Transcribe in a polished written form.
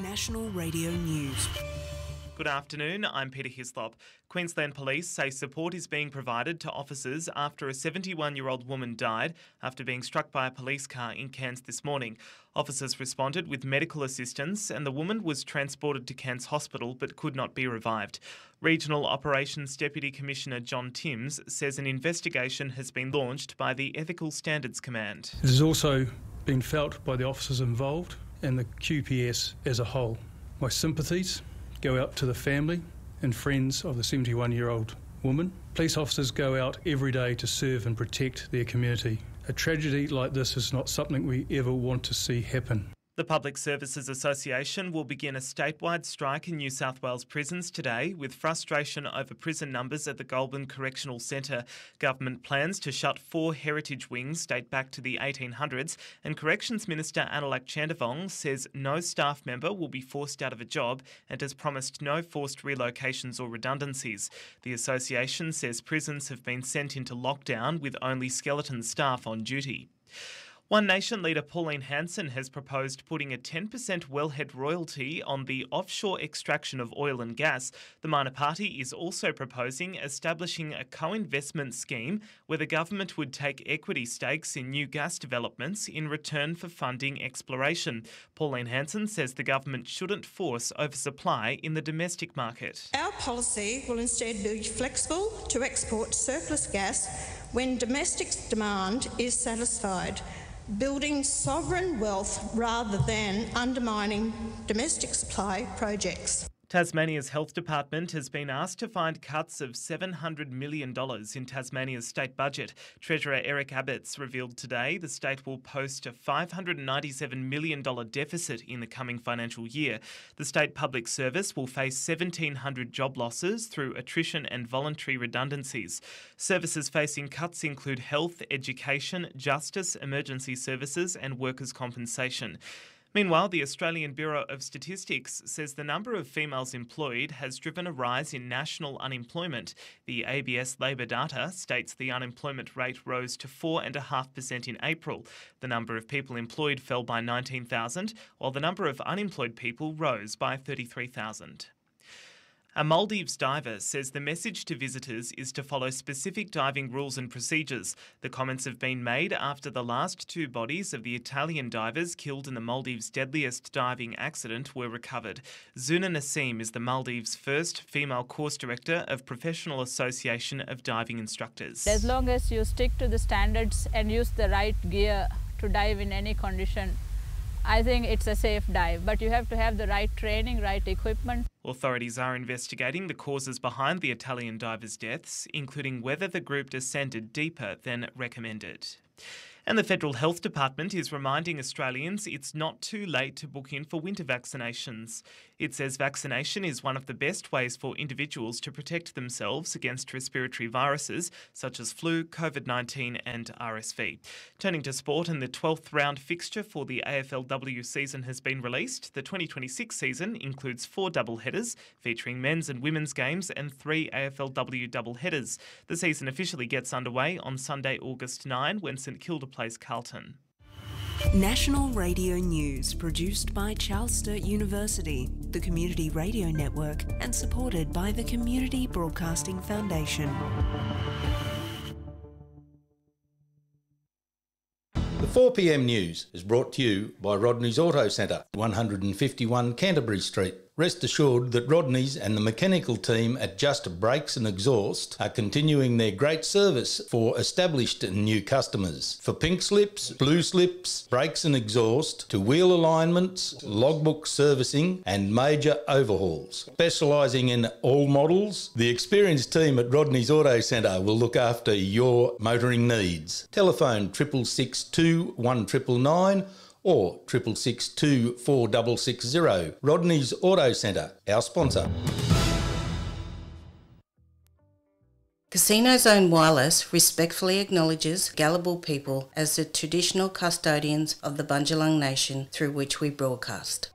National Radio News. Good afternoon, I'm Peter Hislop. Queensland Police say support is being provided to officers after a 71-year-old woman died after being struck by a police car in Cairns this morning. Officers responded with medical assistance and the woman was transported to Cairns Hospital but could not be revived. Regional Operations Deputy Commissioner John Timms says an investigation has been launched by the Ethical Standards Command. It has also been felt by the officers involved and the QPS as a whole. My sympathies go out to the family and friends of the 71-year-old woman. Police officers go out every day to serve and protect their community. A tragedy like this is not something we ever want to see happen. The Public Services Association will begin a statewide strike in New South Wales prisons today with frustration over prison numbers at the Goulburn Correctional Centre. Government plans to shut 4 heritage wings date back to the 1800s, and Corrections Minister Analak Chandavong says no staff member will be forced out of a job and has promised no forced relocations or redundancies. The association says prisons have been sent into lockdown with only skeleton staff on duty. One Nation leader Pauline Hanson has proposed putting a 10% wellhead royalty on the offshore extraction of oil and gas. The minor party is also proposing establishing a co-investment scheme where the government would take equity stakes in new gas developments in return for funding exploration. Pauline Hanson says the government shouldn't force oversupply in the domestic market. Our policy will instead be flexible to export surplus gas when domestic demand is satisfied, building sovereign wealth rather than undermining domestic supply projects. Tasmania's Health Department has been asked to find cuts of $700 million in Tasmania's state budget. Treasurer Eric Abbott's revealed today the state will post a $597 million deficit in the coming financial year. The state public service will face 1,700 job losses through attrition and voluntary redundancies. Services facing cuts include health, education, justice, emergency services and workers' compensation. Meanwhile, the Australian Bureau of Statistics says the number of females employed has driven a rise in national unemployment. The ABS Labor data states the unemployment rate rose to 4.5% in April. The number of people employed fell by 19,000, while the number of unemployed people rose by 33,000. A Maldives diver says the message to visitors is to follow specific diving rules and procedures. The comments have been made after the last 2 bodies of the Italian divers killed in the Maldives' deadliest diving accident were recovered. Zuna Nassim is the Maldives' first female course director of Professional Association of Diving Instructors. As long as you stick to the standards and use the right gear to dive in any condition, I think it's a safe dive, but you have to have the right training, right equipment. Authorities are investigating the causes behind the Italian divers' deaths, including whether the group descended deeper than recommended. And the Federal Health Department is reminding Australians it's not too late to book in for winter vaccinations. It says vaccination is one of the best ways for individuals to protect themselves against respiratory viruses such as flu, COVID-19 and RSV. Turning to sport, and the 12th round fixture for the AFLW season has been released. The 2026 season includes 4 doubleheaders featuring men's and women's games and 3 AFLW doubleheaders. The season officially gets underway on Sunday, August 9 when St Kilda plays Carlton. National Radio News, produced by Charles Sturt University, the Community Radio Network, and supported by the Community Broadcasting Foundation. The 4pm news is brought to you by Rodney's Auto Centre, 151 Canterbury Street. Rest assured that Rodney's and the mechanical team at Just Brakes and Exhaust are continuing their great service for established and new customers. For pink slips, blue slips, brakes and exhaust, to wheel alignments, logbook servicing and major overhauls. Specialising in all models, the experienced team at Rodney's Auto Centre will look after your motoring needs. Telephone 662 1999 or 662 4660. Rodney's Auto Centre, our sponsor. Casino Zone Wireless respectfully acknowledges Gadigal people as the traditional custodians of the Bundjalung Nation through which we broadcast.